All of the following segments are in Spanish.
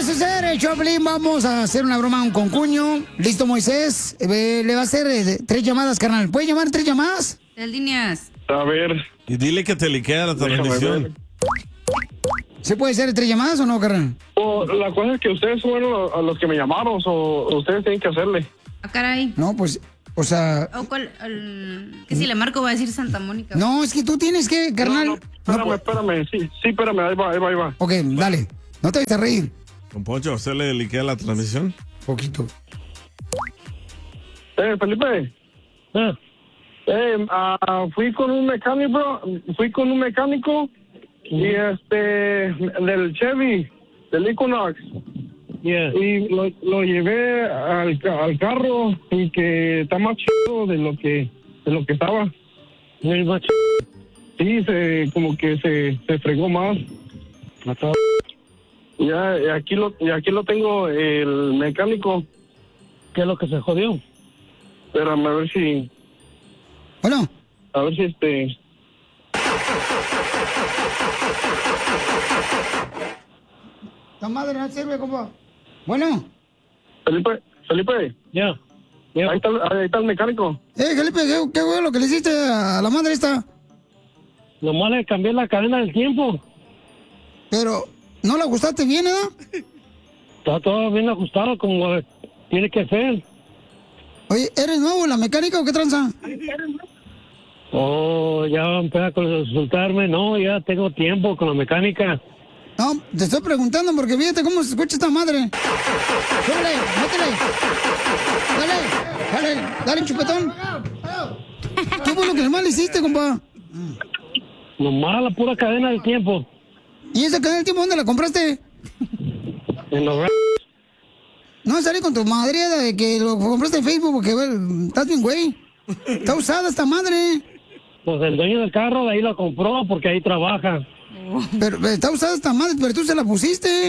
vamos a hacer, Choplin? Vamos a hacer una broma a un concuño. ¿Listo, Moisés? Le va a hacer 3 llamadas, carnal. ¿Puede llamar 3 llamadas? 3 líneas. A ver. Y dile que te liquea la transmisión. ¿Se puede hacer 3 llamadas o no, carnal? La cosa es que ustedes fueron los que me llamaron, o ustedes tienen que hacerle. Ah, caray. No, pues, o sea... que si le marco va a decir Santa Mónica. No, es que tú tienes que, carnal... Espérame. Sí, espérame, ahí va. Ok, dale. No te vayas a reír. Don Poncho, ¿usted le liquea la transmisión? Poquito. Felipe. Fui con un mecánico, y del Chevy, del Equinox. Yeah. Y lo llevé al carro y que está más chido de lo que estaba. Sí, como que se fregó más. Y aquí lo tengo, el mecánico. ¿Qué es lo que se jodió? Espérame, a ver si... Bueno. A ver si La madre no sirve, compa. Bueno. Felipe. Ya. Ahí está el mecánico. Felipe, ¿qué fue lo que le hiciste a la madre esta? Nomás le cambié la cadena del tiempo. Pero, ¿no la ajustaste bien, Está todo bien ajustado como tiene que ser. Oye, ¿eres nuevo la mecánica o qué tranza? Oh, ya va a empezar a consultarme. No, ya tengo tiempo con la mecánica. No, te estoy preguntando porque fíjate cómo se escucha esta madre. Súbele, métele. Dale, chupetón. ¿Qué fue lo que mal hiciste, compa? Nomás la pura cadena del tiempo. ¿Y esa cadena del tiempo dónde la compraste? En los... No, salí con tu madre de que lo compraste en Facebook porque estás bien, güey. Está usada esta madre. Pues el dueño del carro de ahí la compró porque ahí trabaja. Pero está usada esta madre, pero tú se la pusiste.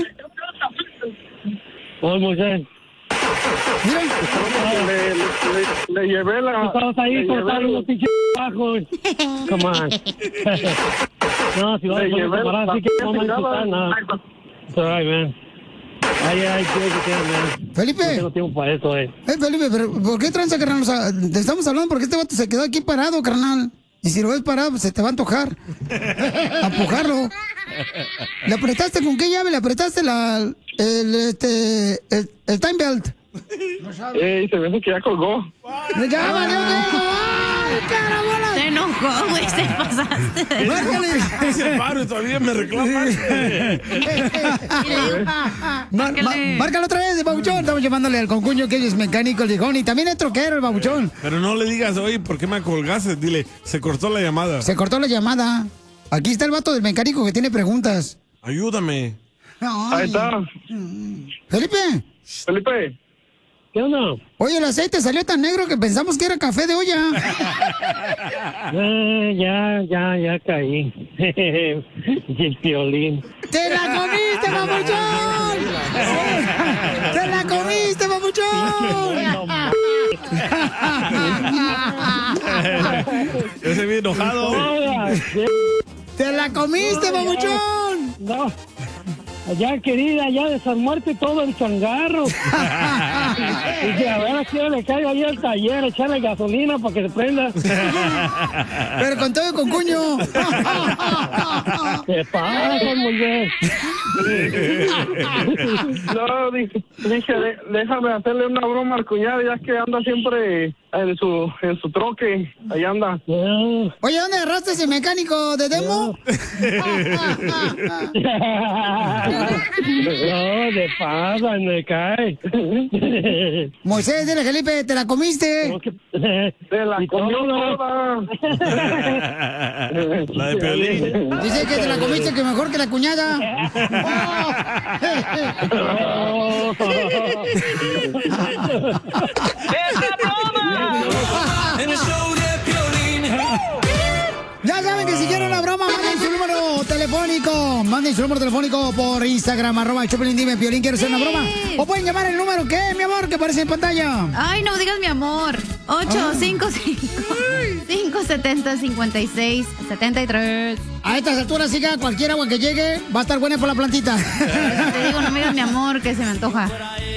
Oh, Moisés. Mira. Le llevé la... Estabas ahí cortando los pinches bajos. Come on. No, si vas a poner camarada, así que no me insultar nada. It's all right, man. Ay, man. Felipe. No tengo tiempo para eso, Felipe, pero ¿por qué tranza, carnal? O sea, te estamos hablando porque este vato se quedó aquí parado, carnal. Y si lo ves parado, pues se te va a antojar. A empujarlo. ¿Le apretaste con qué llave? ¿Le apretaste el time belt? Se ve que ya colgó. ¡Ya valió! ¡Carabola! Se enojó, güey, te pasaste. ¡Márcale! Ese paro y todavía me reclama. Márcalo otra vez, babuchón. Estamos llamándole al concuño que es mecánico, el viejón. Y también es troquero, el babuchón. Pero no le digas, oye, ¿por qué me colgaste? Dile, se cortó la llamada. Se cortó la llamada. Aquí está el vato del mecánico que tiene preguntas. Ayúdame. Ay. Ahí está. Felipe. ¿Qué onda? Oye, el aceite salió tan negro que pensamos que era café de olla. Ya caí. El Piolín. ¡Te la comiste, papuchón! ¡Te la comiste, papuchón! Ese bien enojado. ¡Te la comiste, papuchón! No. Allá, querida, ya desarmarte todo el changarro. Dije, a ver, aquí le caigo ahí al taller, echarle gasolina para que se prenda. Pero con todo con cuño. ¿Qué pasa, Moisés? No, dije, déjame hacerle una broma al cuñado, ya que anda siempre en su troque. Ahí anda. Oye, ¿dónde agarraste ese mecánico de demo? No, de pasa, me cae. Moisés, dile, Felipe, ¿te la comiste? Te la comió toda. La de Piolín. Dice que te la comiste, que mejor que la cuñada. En el show de Piolín. Ya saben que si quieren una broma, manden su número telefónico. Manden su número telefónico por Instagram, @Choplin. Dime, Piolín, ¿quiero hacer una broma? O pueden llamar el número, ¿qué, mi amor? Que aparece en pantalla. Ay, no digas mi amor. 855-570-5673. A estas alturas, siga cualquier agua que llegue, va a estar buena por la plantita. Te digo, no me digas mi amor, que se me antoja.